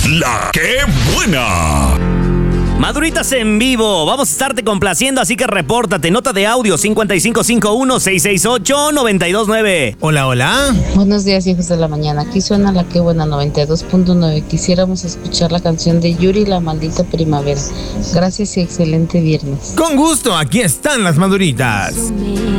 La que buena. Maduritas en vivo, vamos a estarte complaciendo, así que repórtate. Nota de audio 5551-668-929. Hola, hola. Buenos días, hijos de la mañana. Aquí suena La que buena 92.9. Quisiéramos escuchar la canción de Yuri, La maldita primavera. Gracias y excelente viernes. Con gusto, aquí están las Maduritas.